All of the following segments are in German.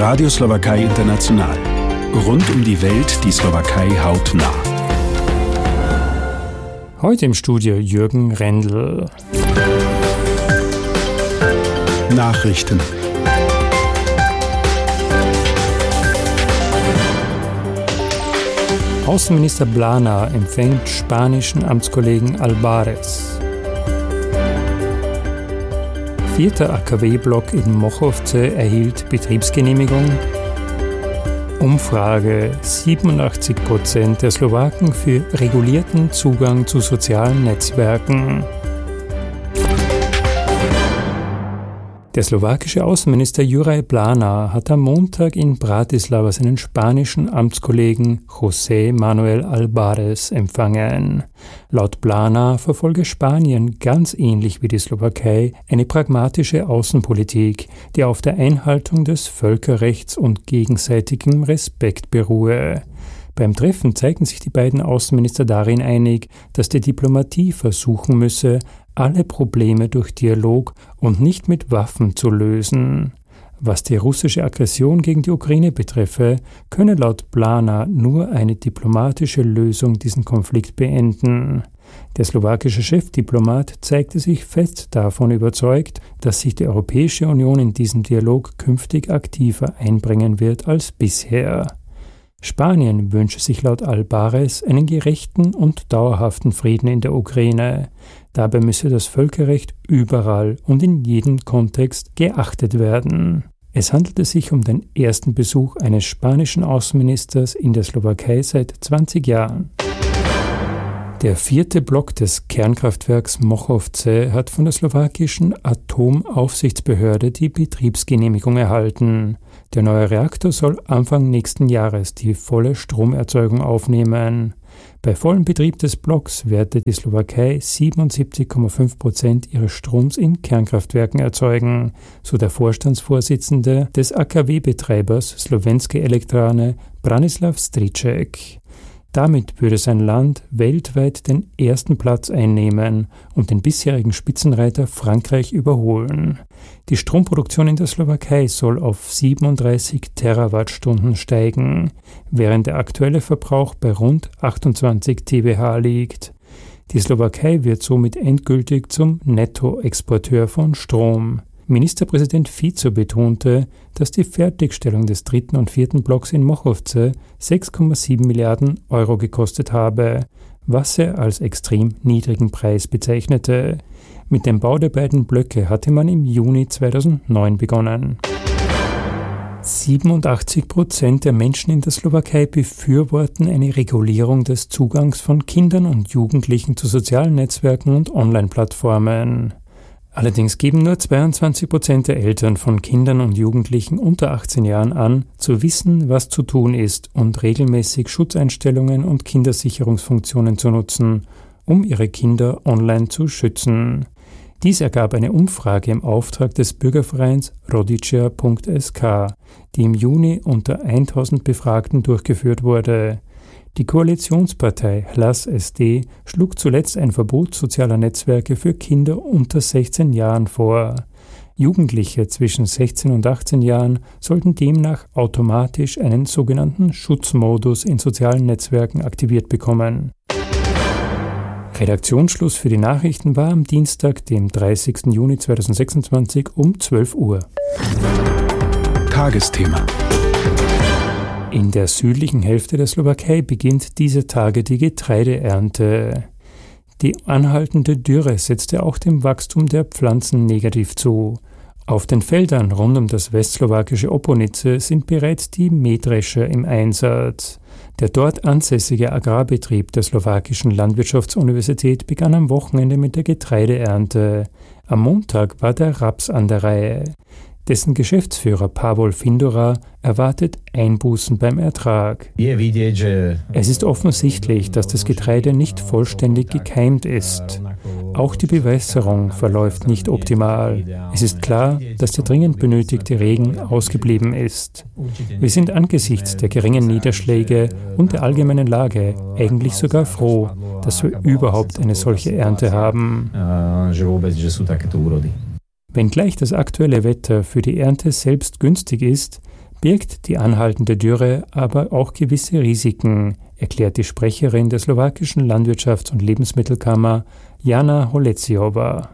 Radio Slowakei International. Rund um die Welt die Slowakei hautnah. Heute im Studio Jürgen Rendl. Nachrichten. Außenminister Blana empfängt spanischen Amtskollegen Albares. 4. AKW-Block in Mochovce erhielt Betriebsgenehmigung. Umfrage: 87% der Slowaken für regulierten Zugang zu sozialen Netzwerken. Der slowakische Außenminister Juraj Blana hat am Montag in Bratislava seinen spanischen Amtskollegen José Manuel Albares empfangen. Laut Blana verfolge Spanien ganz ähnlich wie die Slowakei eine pragmatische Außenpolitik, die auf der Einhaltung des Völkerrechts und gegenseitigem Respekt beruhe. Beim Treffen zeigten sich die beiden Außenminister darin einig, dass die Diplomatie versuchen müsse, alle Probleme durch Dialog und nicht mit Waffen zu lösen. Was die russische Aggression gegen die Ukraine betreffe, könne laut Blana nur eine diplomatische Lösung diesen Konflikt beenden. Der slowakische Chefdiplomat zeigte sich fest davon überzeugt, dass sich die Europäische Union in diesem Dialog künftig aktiver einbringen wird als bisher. Spanien wünsche sich laut Albares einen gerechten und dauerhaften Frieden in der Ukraine. Dabei müsse das Völkerrecht überall und in jedem Kontext geachtet werden. Es handelte sich um den ersten Besuch eines spanischen Außenministers in der Slowakei seit 20 Jahren. Der 4. Block des Kernkraftwerks Mochovce hat von der slowakischen Atomaufsichtsbehörde die Betriebsgenehmigung erhalten. Der neue Reaktor soll Anfang nächsten Jahres die volle Stromerzeugung aufnehmen. Bei vollem Betrieb des Blocks werde die Slowakei 77,5% ihres Stroms in Kernkraftwerken erzeugen, so der Vorstandsvorsitzende des AKW-Betreibers Slovenské elektrárne Branislav Striček. Damit würde sein Land weltweit den ersten Platz einnehmen und den bisherigen Spitzenreiter Frankreich überholen. Die Stromproduktion in der Slowakei soll auf 37 Terawattstunden steigen, während der aktuelle Verbrauch bei rund 28 TWh liegt. Die Slowakei wird somit endgültig zum Nettoexporteur von Strom. Ministerpräsident Fico betonte, dass die Fertigstellung des 3. und 4. Blocks in Mochovce 6,7 Milliarden Euro gekostet habe, was er als extrem niedrigen Preis bezeichnete. Mit dem Bau der beiden Blöcke hatte man im Juni 2009 begonnen. 87% der Menschen in der Slowakei befürworten eine Regulierung des Zugangs von Kindern und Jugendlichen zu sozialen Netzwerken und Online-Plattformen. Allerdings geben nur 22% der Eltern von Kindern und Jugendlichen unter 18 Jahren an, zu wissen, was zu tun ist und regelmäßig Schutzeinstellungen und Kindersicherungsfunktionen zu nutzen, um ihre Kinder online zu schützen. Dies ergab eine Umfrage im Auftrag des Bürgervereins Rodicia.sk, die im Juni unter 1000 Befragten durchgeführt wurde. Die Koalitionspartei Hlas SD schlug zuletzt ein Verbot sozialer Netzwerke für Kinder unter 16 Jahren vor. Jugendliche zwischen 16 und 18 Jahren sollten demnach automatisch einen sogenannten Schutzmodus in sozialen Netzwerken aktiviert bekommen. Redaktionsschluss für die Nachrichten war am Dienstag, dem 30. Juni 2026 um 12 Uhr. Tagesthema. In der südlichen Hälfte der Slowakei beginnt diese Tage die Getreideernte. Die anhaltende Dürre setzte auch dem Wachstum der Pflanzen negativ zu. Auf den Feldern rund um das westslowakische Oponice sind bereits die Mähdrescher im Einsatz. Der dort ansässige Agrarbetrieb der slowakischen Landwirtschaftsuniversität begann am Wochenende mit der Getreideernte. Am Montag war der Raps an der Reihe. Dessen Geschäftsführer Pavol Findora erwartet Einbußen beim Ertrag. Es ist offensichtlich, dass das Getreide nicht vollständig gekeimt ist. Auch die Bewässerung verläuft nicht optimal. Es ist klar, dass der dringend benötigte Regen ausgeblieben ist. Wir sind angesichts der geringen Niederschläge und der allgemeinen Lage eigentlich sogar froh, dass wir überhaupt eine solche Ernte haben. Wenngleich das aktuelle Wetter für die Ernte selbst günstig ist, birgt die anhaltende Dürre aber auch gewisse Risiken, erklärt die Sprecherin der slowakischen Landwirtschafts- und Lebensmittelkammer Jana Holeciowa.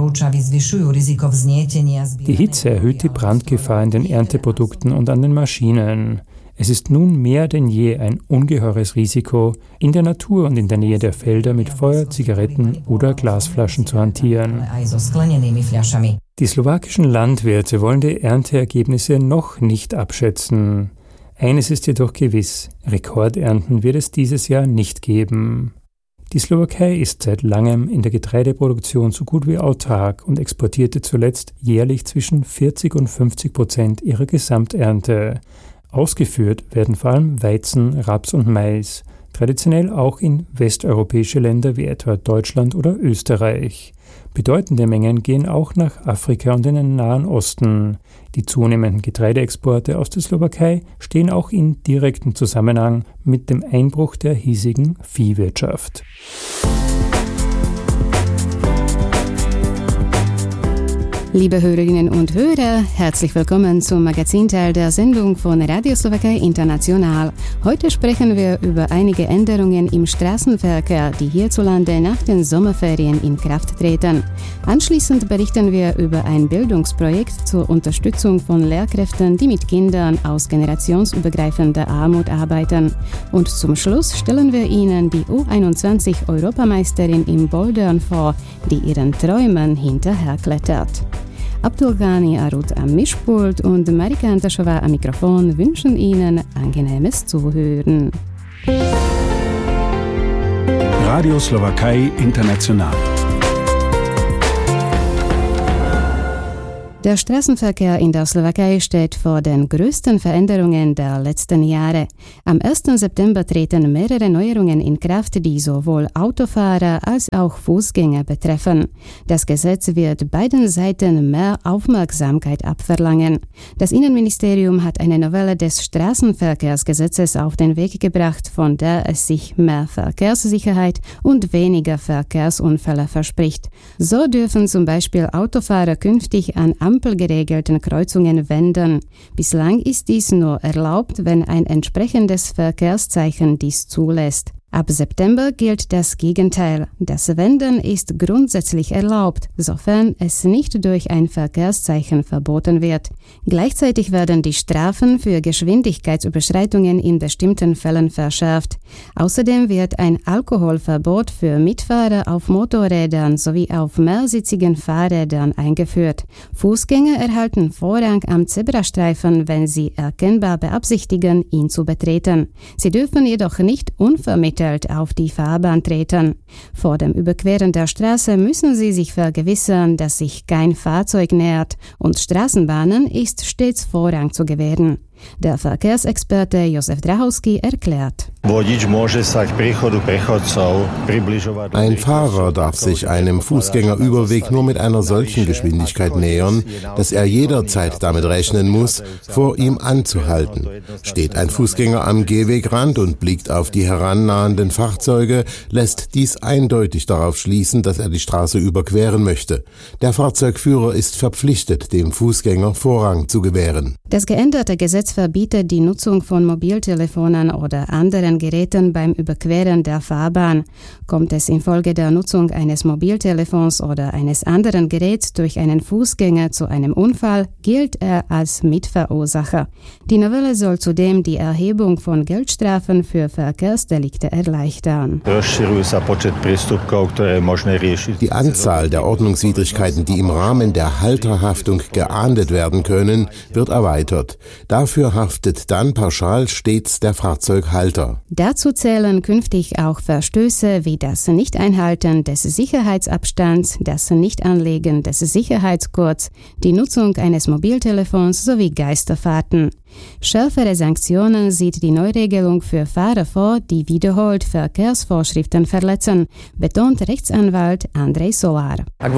Die Hitze erhöht die Brandgefahr in den Ernteprodukten und an den Maschinen. Es ist nun mehr denn je ein ungeheures Risiko, in der Natur und in der Nähe der Felder mit Feuer, Zigaretten oder Glasflaschen zu hantieren. Die slowakischen Landwirte wollen die Ernteergebnisse noch nicht abschätzen. Eines ist jedoch gewiss: Rekordernten wird es dieses Jahr nicht geben. Die Slowakei ist seit langem in der Getreideproduktion so gut wie autark und exportierte zuletzt jährlich zwischen 40% und 50% ihrer Gesamternte. Ausgeführt werden vor allem Weizen, Raps und Mais, traditionell auch in westeuropäische Länder wie etwa Deutschland oder Österreich. Bedeutende Mengen gehen auch nach Afrika und in den Nahen Osten. Die zunehmenden Getreideexporte aus der Slowakei stehen auch in direktem Zusammenhang mit dem Einbruch der hiesigen Viehwirtschaft. Liebe Hörerinnen und Hörer, herzlich willkommen zum Magazinteil der Sendung von Radio Slowakei International. Heute sprechen wir über einige Änderungen im Straßenverkehr, die hierzulande nach den Sommerferien in Kraft treten. Anschließend berichten wir über ein Bildungsprojekt zur Unterstützung von Lehrkräften, die mit Kindern aus generationsübergreifender Armut arbeiten. Und zum Schluss stellen wir Ihnen die U21-Europameisterin im Bouldern vor, die ihren Träumen hinterherklettert. Abdulghani Arut am Mischpult und Marika Antaschova am Mikrofon wünschen Ihnen angenehmes Zuhören. Radio Slowakei International. Der Straßenverkehr in der Slowakei steht vor den größten Veränderungen der letzten Jahre. Am 1. September treten mehrere Neuerungen in Kraft, die sowohl Autofahrer als auch Fußgänger betreffen. Das Gesetz wird beiden Seiten mehr Aufmerksamkeit abverlangen. Das Innenministerium hat eine Novelle des Straßenverkehrsgesetzes auf den Weg gebracht, von der es sich mehr Verkehrssicherheit und weniger Verkehrsunfälle verspricht. So dürfen zum Beispiel Autofahrer künftig an ampelgeregelten Kreuzungen wenden. Bislang ist dies nur erlaubt, wenn ein entsprechendes Verkehrszeichen dies zulässt. Ab September gilt das Gegenteil. Das Wenden ist grundsätzlich erlaubt, sofern es nicht durch ein Verkehrszeichen verboten wird. Gleichzeitig werden die Strafen für Geschwindigkeitsüberschreitungen in bestimmten Fällen verschärft. Außerdem wird ein Alkoholverbot für Mitfahrer auf Motorrädern sowie auf mehrsitzigen Fahrrädern eingeführt. Fußgänger erhalten Vorrang am Zebrastreifen, wenn sie erkennbar beabsichtigen, ihn zu betreten. Sie dürfen jedoch nicht unvermittelt auf die Fahrbahn treten. Vor dem Überqueren der Straße müssen sie sich vergewissern, dass sich kein Fahrzeug nähert, und Straßenbahnen ist stets Vorrang zu gewähren. Der Verkehrsexperte Josef Drachowski erklärt. Ein Fahrer darf sich einem Fußgängerüberweg nur mit einer solchen Geschwindigkeit nähern, dass er jederzeit damit rechnen muss, vor ihm anzuhalten. Steht ein Fußgänger am Gehwegrand und blickt auf die herannahenden Fahrzeuge, lässt dies eindeutig darauf schließen, dass er die Straße überqueren möchte. Der Fahrzeugführer ist verpflichtet, dem Fußgänger Vorrang zu gewähren. Das geänderte Gesetz verbietet die Nutzung von Mobiltelefonen oder anderen Geräten beim Überqueren der Fahrbahn. Kommt es infolge der Nutzung eines Mobiltelefons oder eines anderen Geräts durch einen Fußgänger zu einem Unfall, gilt er als Mitverursacher. Die Novelle soll zudem die Erhebung von Geldstrafen für Verkehrsdelikte erleichtern. Die Anzahl der Ordnungswidrigkeiten, die im Rahmen der Halterhaftung geahndet werden können, wird erweitert. Dafür haftet dann pauschal stets der Fahrzeughalter. Dazu zählen künftig auch Verstöße wie das Nicht-Einhalten des Sicherheitsabstands, das Nicht-Anlegen des Sicherheitsgurts, die Nutzung eines Mobiltelefons sowie Geisterfahrten. Schärfere Sanktionen sieht die Neuregelung für Fahrer vor, die wiederholt Verkehrsvorschriften verletzen, betont Rechtsanwalt Andrej Solar.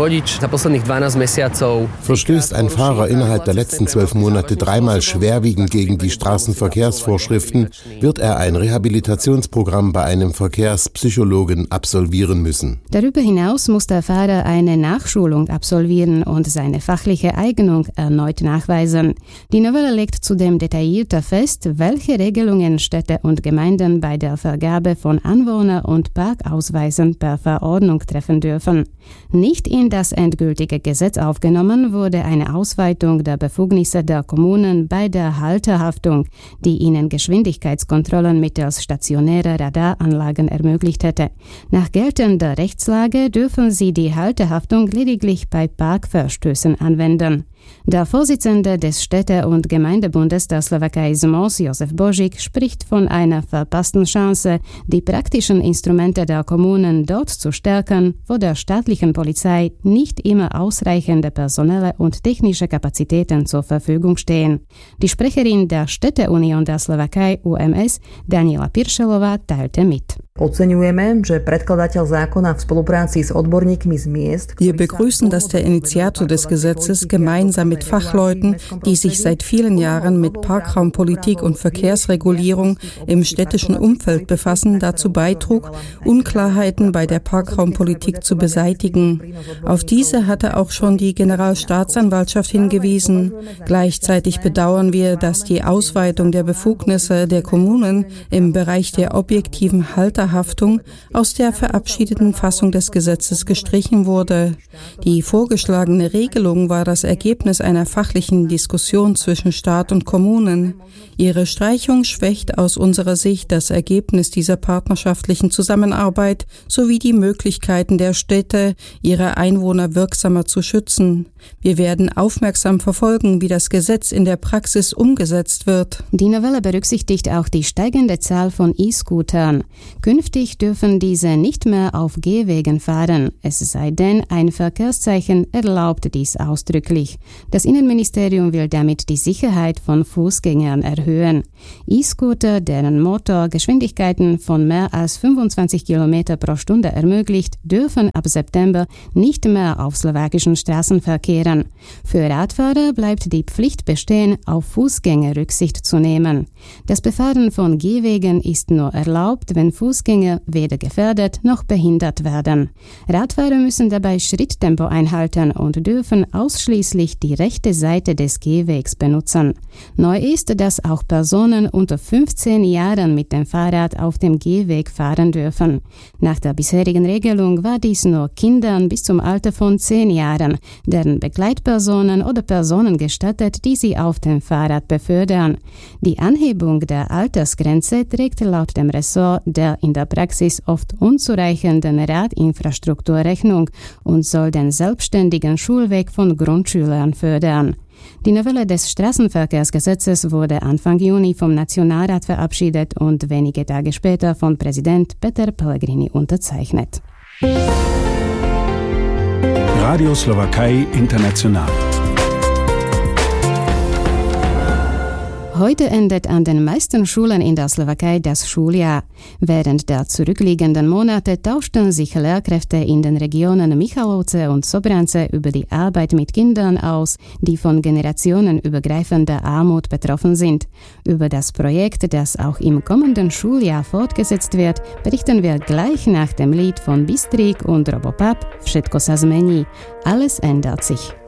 Verstößt ein Fahrer innerhalb der letzten 12 Monate dreimal schwerwiegend gegen die Straßenverkehrsvorschriften, wird er ein Rehabilitationsprogramm bei einem Verkehrspsychologen absolvieren müssen. Darüber hinaus muss der Fahrer eine Nachschulung absolvieren und seine fachliche Eignung erneut nachweisen. Die Novelle legt zudem detaillierter fest, welche Regelungen Städte und Gemeinden bei der Vergabe von Anwohner- und Parkausweisen per Verordnung treffen dürfen. Nicht in das endgültige Gesetz aufgenommen wurde eine Ausweitung der Befugnisse der Kommunen bei der Halterhaftung, die ihnen Geschwindigkeitskontrollen mittels stationärer Radaranlagen ermöglicht hätte. Nach geltender Rechtslage dürfen sie die Halterhaftung lediglich bei Parkverstößen anwenden. Der Vorsitzende des Städte- und Gemeindebundes der Slowakei ZMOS, Josef Božík, spricht von einer verpassten Chance, die praktischen Instrumente der Kommunen dort zu stärken, wo der staatlichen Polizei nicht immer ausreichende personelle und technische Kapazitäten zur Verfügung stehen. Die Sprecherin der Städteunion der Slowakei UMS, Daniela Piršelová, teilte mit. Wir begrüßen, dass der Initiator des Gesetzes gemeinsam mit Fachleuten, die sich seit vielen Jahren mit Parkraumpolitik und Verkehrsregulierung im städtischen Umfeld befassen, dazu beitrug, Unklarheiten bei der Parkraumpolitik zu beseitigen. Auf diese hatte auch schon die Generalstaatsanwaltschaft hingewiesen. Gleichzeitig bedauern wir, dass die Ausweitung der Befugnisse der Kommunen im Bereich der objektiven Halterhaftung aus der verabschiedeten Fassung des Gesetzes gestrichen wurde. Die vorgeschlagene Regelung war das Ergebnis einer fachlichen Diskussion zwischen Staat und Kommunen. Ihre Streichung schwächt aus unserer Sicht das Ergebnis dieser partnerschaftlichen Zusammenarbeit sowie die Möglichkeiten der Städte, ihre Einwohner wirksamer zu schützen. Wir werden aufmerksam verfolgen, wie das Gesetz in der Praxis umgesetzt wird. Die Novelle berücksichtigt auch die steigende Zahl von E-Scootern. Künftig dürfen diese nicht mehr auf Gehwegen fahren, es sei denn, ein Verkehrszeichen erlaubt dies ausdrücklich. Das Innenministerium will damit die Sicherheit von Fußgängern erhöhen. E-Scooter, deren Motor Geschwindigkeiten von mehr als 25 km pro Stunde ermöglicht, dürfen ab September nicht mehr auf slowakischen Straßen verkehren. Für Radfahrer bleibt die Pflicht bestehen, auf Fußgänger Rücksicht zu nehmen. Das Befahren von Gehwegen ist nur erlaubt, wenn Fußgänger weder gefährdet noch behindert werden. Radfahrer müssen dabei Schritttempo einhalten und dürfen ausschließlich die rechte Seite des Gehwegs benutzen. Neu ist, dass auch Personen unter 15 Jahren mit dem Fahrrad auf dem Gehweg fahren dürfen. Nach der bisherigen Regelung war dies nur Kindern bis zum Alter von 10 Jahren, deren Begleitpersonen oder Personen gestattet, die sie auf dem Fahrrad befördern. Die Anhebung der Altersgrenze trägt laut dem Ressort der in der Praxis oft unzureichenden Radinfrastruktur Rechnung und soll den selbstständigen Schulweg von Grundschülern fördern. Die Novelle des Straßenverkehrsgesetzes wurde Anfang Juni vom Nationalrat verabschiedet und wenige Tage später von Präsident Peter Pellegrini unterzeichnet. Radio Slowakei International. Heute endet an den meisten Schulen in der Slowakei das Schuljahr. Während der zurückliegenden Monate tauschten sich Lehrkräfte in den Regionen Michalovce und Sobrance über die Arbeit mit Kindern aus, die von generationenübergreifender Armut betroffen sind. Über das Projekt, das auch im kommenden Schuljahr fortgesetzt wird, berichten wir gleich nach dem Lied von Bystrik und Robopap Všetko sa zmení. Alles ändert sich.